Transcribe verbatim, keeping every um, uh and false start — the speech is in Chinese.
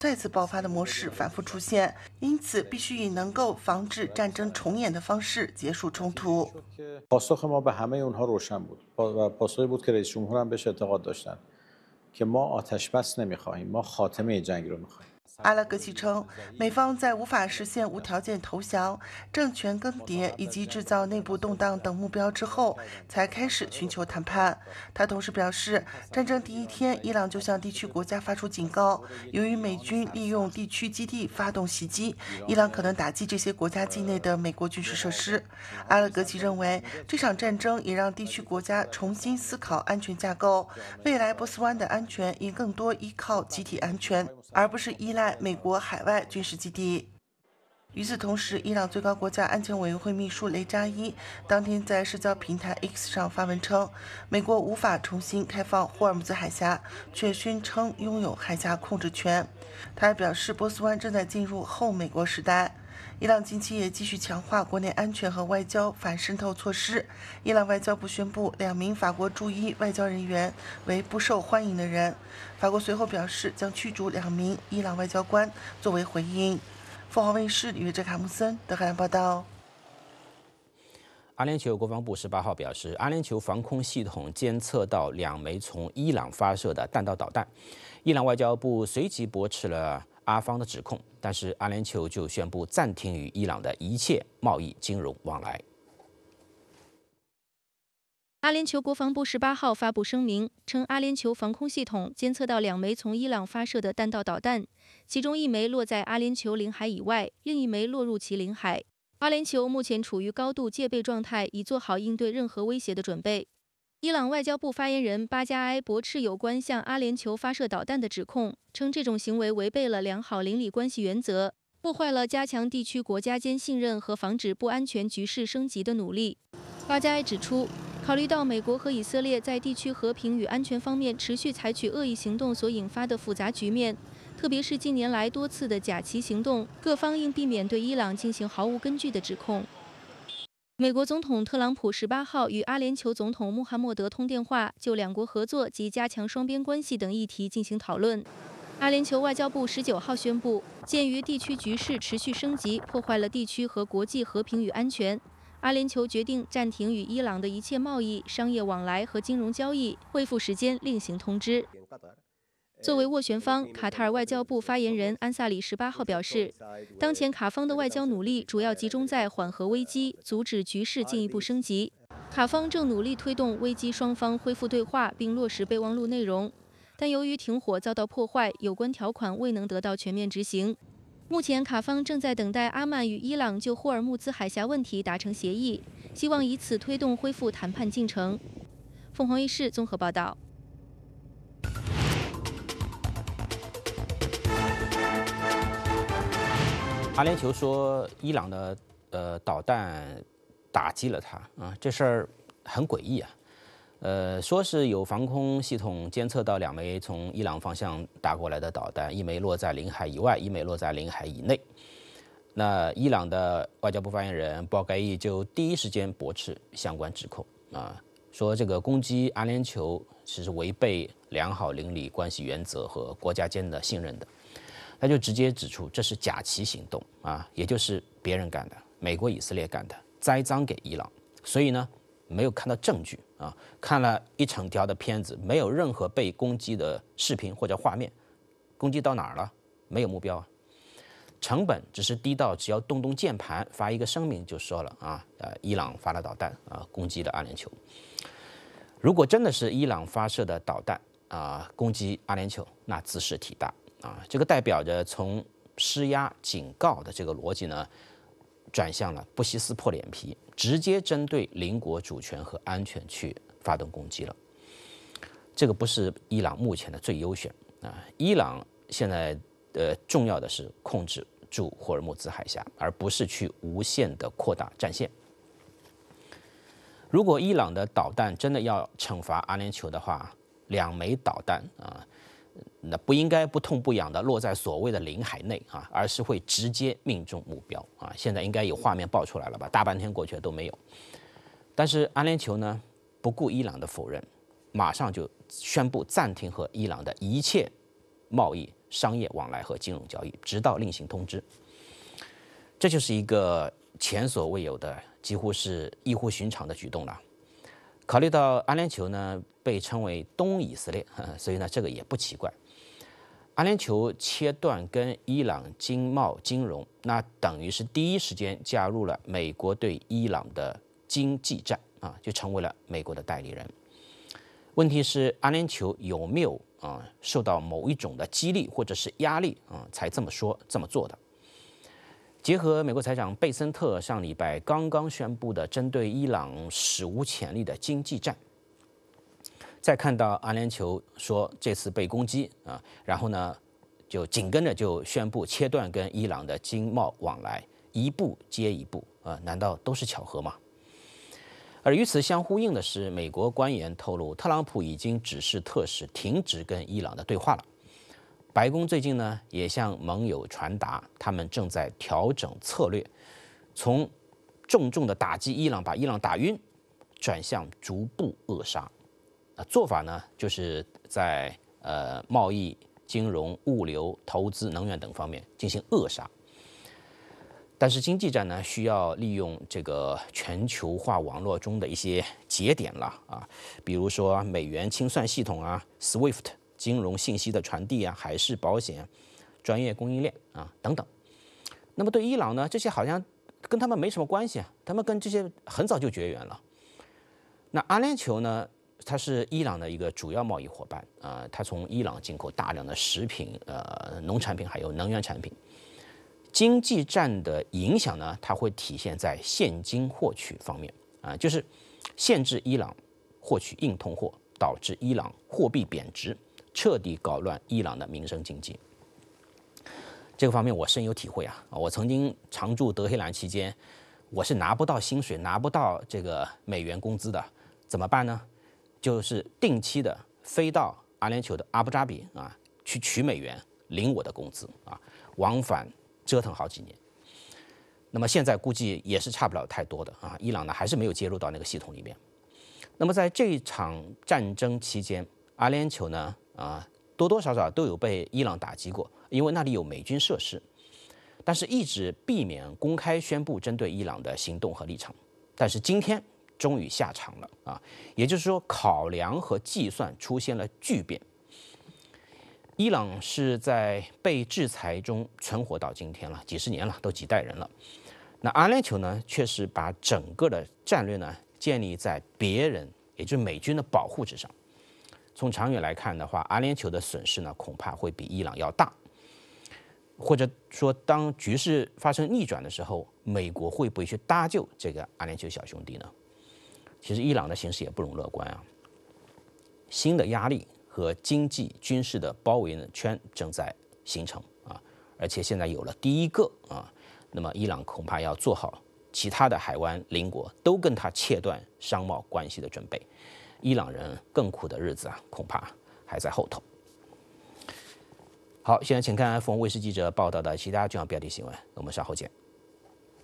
再次爆发的模式反复出现，因此必须以能够防止战争重演的方式结束冲突。 پاسخ ما به همه اونها روشن بود و پاسخی بود که رئیس جمهور هم بهش اعتقاد داشتن که ما آتش بس نمیخواهیم ما خاتمه جنگ رو میخواهیم。 阿拉格奇称，美方在无法实现无条件投降、政权更迭以及制造内部动荡等目标之后，才开始寻求谈判。他同时表示，战争第一天，伊朗就向地区国家发出警告，由于美军利用地区基地发动袭击，伊朗可能打击这些国家境内的美国军事设施。阿拉格奇认为，这场战争也让地区国家重新思考安全架构，未来波斯湾的安全应更多依靠集体安全，而不是依赖美国海外军事基地。与此同时，伊朗最高国家安全委员会秘书雷扎伊当天在社交平台 X 上发文称，美国无法重新开放霍尔木兹海峡，却宣称拥有海峡控制权。他还表示，波斯湾正在进入后美国时代。伊朗近期也继续强化国内安全和外交反渗透措施。伊朗外交部宣布，两名法国驻伊外交人员为不受欢迎的人。法国随后表示将驱逐两名伊朗外交官作为回应。凤凰卫视约哲卡穆森德黑兰报道。 阿联酋国防部十八号表示，阿联酋防空系统监测到两枚从伊朗发射的弹道导弹。伊朗外交部随即驳斥了阿方的指控，但是阿联酋就宣布暂停与伊朗的一切贸易、金融往来。 阿联酋国防部十八号发布声明称，阿联酋防空系统监测到两枚从伊朗发射的弹道导弹，其中一枚落在阿联酋领海以外，另一枚落入其领海。阿联酋目前处于高度戒备状态，以做好应对任何威胁的准备。伊朗外交部发言人巴加埃驳斥有关向阿联酋发射导弹的指控，称这种行为违背了良好邻里关系原则，破坏了加强地区国家间信任和防止不安全局势升级的努力。巴加埃指出，考虑到美国和以色列在地区和平与安全方面持续采取恶意行动所引发的复杂局面，特别是近年来多次的假旗行动，各方应避免对伊朗进行毫无根据的指控。美国总统特朗普十八号与阿联酋总统穆罕默德通电话，就两国合作及加强双边关系等议题进行讨论。阿联酋外交部十九号宣布，鉴于地区局势持续升级，破坏了地区和国际和平与安全，阿联酋决定暂停与伊朗的一切贸易、商业往来和金融交易，恢复时间另行通知。作为斡旋方，卡塔尔外交部发言人安萨里十八号表示，当前卡方的外交努力主要集中在缓和危机，阻止局势进一步升级。卡方正努力推动危机双方恢复对话，并落实备忘录内容，但由于停火遭到破坏，有关条款未能得到全面执行。目前，卡方正在等待阿曼与伊朗就霍尔木兹海峡问题达成协议，希望以此推动恢复谈判进程。凤凰卫视综合报道。 阿联酋说，伊朗的呃导弹打击了它啊，这事儿很诡异啊。呃，说是有防空系统监测到两枚从伊朗方向打过来的导弹，一枚落在领海以外，一枚落在领海以内。那伊朗的外交部发言人鲍盖伊就第一时间驳斥相关指控啊，说这个攻击阿联酋是违背良好邻里关系原则和国家间的信任的。他就直接指出这是假旗行动啊，也就是别人干的，美国、以色列干的，栽赃给伊朗。所以呢，没有看到证据啊，看了一整条的片子，没有任何被攻击的视频或者画面，攻击到哪儿了？没有目标啊。成本只是低到只要动动键盘发一个声明就说了啊，呃，伊朗发了导弹啊，攻击了阿联酋。如果真的是伊朗发射的导弹啊，攻击阿联酋，那兹事体大。啊，这个代表着从施压警告的这个逻辑呢，转向了不惜撕破脸皮，直接针对邻国主权和安全去发动攻击了。这个不是伊朗目前的最优选啊！伊朗现在呃重要的是控制住霍尔木兹海峡，而不是去无限的扩大战线。如果伊朗的导弹真的要惩罚阿联酋的话，两枚导弹啊。那不应该不痛不痒的落在所谓的领海内啊，而是会直接命中目标啊！现在应该有画面爆出来了吧？大半天过去了都没有。但是阿联酋呢，不顾伊朗的否认，马上就宣布暂停和伊朗的一切贸易、商业往来和金融交易，直到另行通知。这就是一个前所未有的、几乎是异乎寻常的举动了。考虑到阿联酋呢被称为东以色列，所以呢这个也不奇怪。阿联酋切断跟伊朗经贸金融，那等于是第一时间加入了美国对伊朗的经济战啊，就成为了美国的代理人。问题是阿联酋有没有啊受到某一种的激励或者是压力啊才这么说这么做的？结合美国财长贝森特上礼拜刚刚宣布的针对伊朗史无前例的经济战，再看到阿联酋说这次被攻击啊，然后呢就紧跟着就宣布切断跟伊朗的经贸往来，一步接一步啊，难道都是巧合吗？而与此相呼应的是，美国官员透露，特朗普已经指示特使停止跟伊朗的对话了。白宫最近呢也向盟友传达，他们正在调整策略，从重重的打击伊朗，把伊朗打晕，转向逐步扼杀。啊，做法呢就是在呃贸易、金融、物流、投资、能源等方面进行扼杀。但是经济战呢，需要利用这个全球化网络中的一些节点了啊，比如说美元清算系统啊 ，SWIFT 金融信息的传递啊，海事保险、专业供应链啊等等。那么对伊朗呢，这些好像跟他们没什么关系啊，他们跟这些很早就绝缘了。那阿联酋呢，它是伊朗的一个主要贸易伙伴啊、呃，它从伊朗进口大量的食品、呃农产品还有能源产品。经济战的影响呢，它会体现在现金获取方面啊，就是限制伊朗获取硬通货，导致伊朗货币贬值，彻底搞乱伊朗的民生经济。这个方面我深有体会啊！我曾经常驻德黑兰期间，我是拿不到薪水，拿不到这个美元工资的，怎么办呢？就是定期的飞到阿联酋的阿布扎比啊，去取美元，领我的工资啊，往返折腾好几年。那么现在估计也是差不了太多的啊，伊朗呢还是没有接入到那个系统里面。那么在这一场战争期间，阿联酋呢啊多多少少都有被伊朗打击过，因为那里有美军设施，但是一直避免公开宣布针对伊朗的行动和立场。但是今天终于下场了啊，也就是说考量和计算出现了巨变。伊朗是在被制裁中存活到今天了，几十年了，都几代人了。那阿联酋呢，却是把整个的战略呢建立在别人，也就是美军的保护之上。从长远来看的话，阿联酋的损失呢，恐怕会比伊朗要大。或者说，当局势发生逆转的时候，美国会不会去搭救这个阿联酋小兄弟呢？其实伊朗的形势也不容乐观啊，新的压力和经济、军事的包围圈正在形成啊，而且现在有了第一个啊，那么伊朗恐怕要做好其他的海湾邻国都跟他切断商贸关系的准备。伊朗人更苦的日子啊，恐怕还在后头。好，现在请看凤凰卫视记者报道的其他重要标题新闻，我们稍后见。